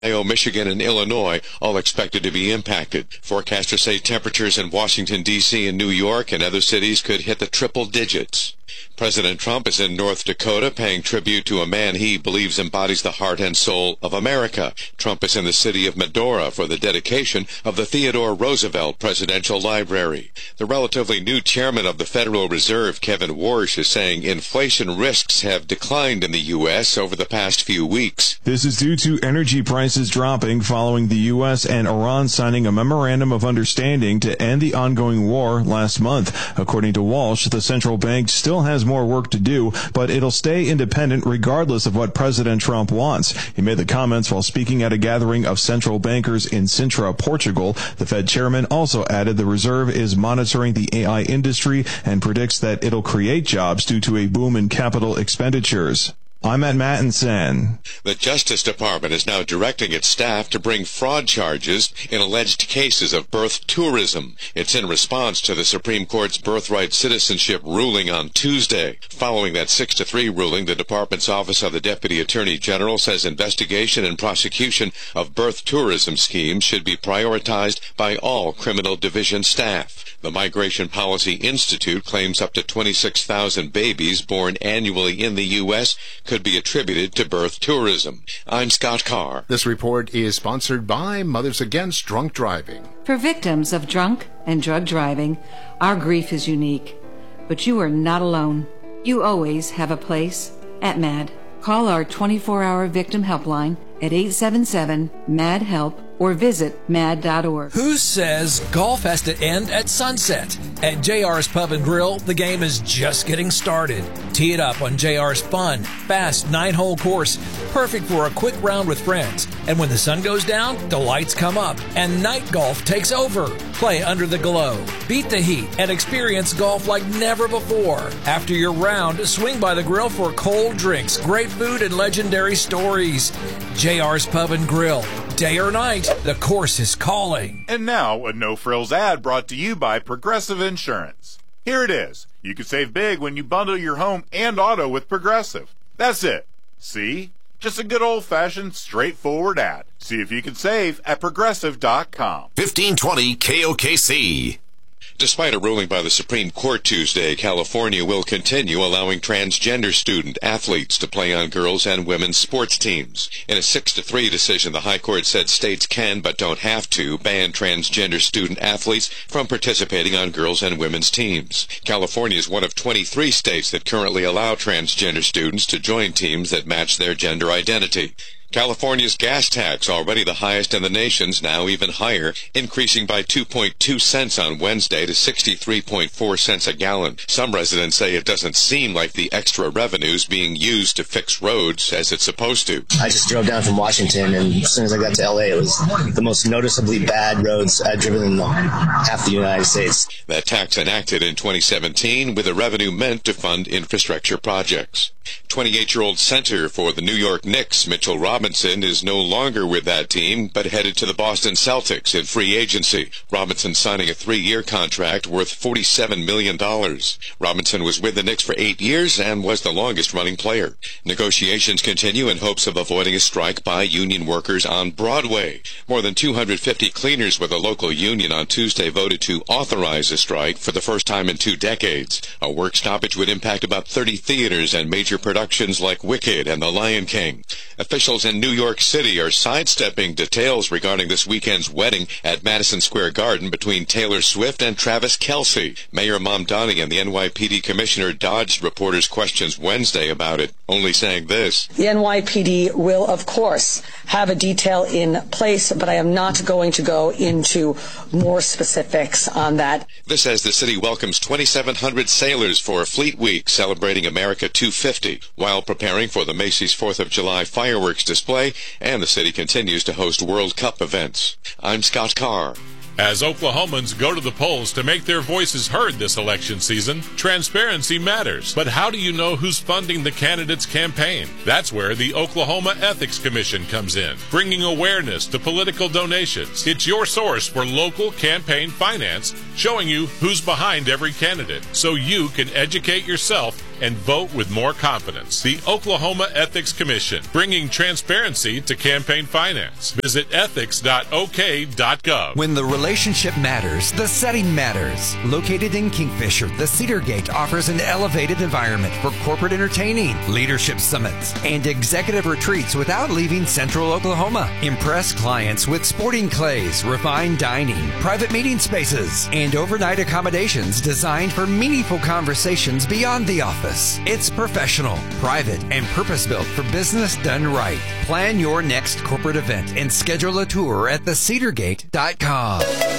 Ohio, Michigan, and Illinois all expected to be impacted. Forecasters say temperatures in Washington, D.C. and New York and other cities could hit the triple digits. President Trump is in North Dakota paying tribute to a man he believes embodies the heart and soul of America. Trump is in the city of Medora for the dedication of the Theodore Roosevelt Presidential Library. The relatively new chairman of the Federal Reserve, Kevin Warsh, is saying inflation risks have declined in the U.S. over the past few weeks. This is due to energy prices dropping following the U.S. and Iran signing a memorandum of understanding to end the ongoing war last month. According to Walsh, the central bank still has more work to do, but it'll stay independent regardless of what President Trump wants. He made the comments while speaking at a gathering of central bankers in Sintra, Portugal. The Fed chairman also added the Reserve is monitoring the AI industry and predicts that it'll create jobs due to a boom in capital expenditures. I'm at Mattinson. The Justice Department is now directing its staff to bring fraud charges in alleged cases of birth tourism. It's in response to the Supreme Court's birthright citizenship ruling on Tuesday. Following that 6-3 ruling, the department's Office of the Deputy Attorney General says investigation and prosecution of birth tourism schemes should be prioritized by all criminal division staff. The Migration Policy Institute claims up to 26,000 babies born annually in the U.S. could be attributed to birth tourism. I'm Scott Carr. This report is sponsored by Mothers Against Drunk Driving. For victims of drunk and drug driving, our grief is unique. But you are not alone. You always have a place at MAD. Call our 24-hour victim helpline at 877-MAD-HELP or visit mad.org. Who says golf has to end at sunset? At JR's Pub and Grill, the game is just getting started. Tee it up on JR's fun, fast 9-hole course, perfect for a quick round with friends. And when the sun goes down, the lights come up, and night golf takes over. Play under the glow, beat the heat, and experience golf like never before. After your round, swing by the grill for cold drinks, great food, and legendary stories. JR's Pub and Grill. Day or night, the course is calling. And now, a no-frills ad brought to you by Progressive Insurance. Here it is. You can save big when you bundle your home and auto with Progressive. That's it. See? Just a good old-fashioned, straightforward ad. See if you can save at Progressive.com. 1520 KOKC. Despite a ruling by the Supreme Court Tuesday, California will continue allowing transgender student athletes to play on girls' and women's sports teams. In a 6-3 decision, the High Court said states can but don't have to ban transgender student athletes from participating on girls' and women's teams. California is one of 23 states that currently allow transgender students to join teams that match their gender identity. California's gas tax, already the highest in the nation's, now even higher, increasing by 2.2 cents on Wednesday to 63.4 cents a gallon. Some residents say it doesn't seem like the extra revenues being used to fix roads as it's supposed to. I just drove down from Washington, and as soon as I got to L.A., it was the most noticeably bad roads I've driven in half the United States. That tax enacted in 2017 with the revenue meant to fund infrastructure projects. 28-year-old center for the New York Knicks, Mitchell Robinson, is no longer with that team, but headed to the Boston Celtics in free agency. Robinson signing a 3-year contract worth $47 million. Robinson was with the Knicks for 8 years and was the longest-running player. Negotiations continue in hopes of avoiding a strike by union workers on Broadway. More than 250 cleaners with a local union on Tuesday voted to authorize a strike for the first time in 2 decades. A work stoppage would impact about 30 theaters and major productions like Wicked and The Lion King. Officials in New York City are sidestepping details regarding this weekend's wedding at Madison Square Garden between Taylor Swift and Travis Kelce. Mayor Mamdani and the NYPD commissioner dodged reporters' questions Wednesday about it, only saying this. The NYPD will, of course, have a detail in place, but I am not going to go into more specifics on that. This as the city welcomes 2,700 sailors for Fleet Week, celebrating America 250, while preparing for the Macy's 4th of July fireworks display, and the city continues to host World Cup events. I'm Scott Carr. As Oklahomans go to the polls to make their voices heard this election season, transparency matters. But how do you know who's funding the candidate's campaign? That's where the Oklahoma Ethics Commission comes in, bringing awareness to political donations. It's your source for local campaign finance, showing you who's behind every candidate, so you can educate yourself and vote with more confidence. The Oklahoma Ethics Commission, bringing transparency to campaign finance. Visit ethics.ok.gov. When the relationship matters, the setting matters. Located in Kingfisher, the Cedar Gate offers an elevated environment for corporate entertaining, leadership summits, and executive retreats without leaving Central Oklahoma. Impress clients with sporting clays, refined dining, private meeting spaces, and overnight accommodations designed for meaningful conversations beyond the office. It's professional, private, and purpose-built for business done right. Plan your next corporate event and schedule a tour at thecedargate.com.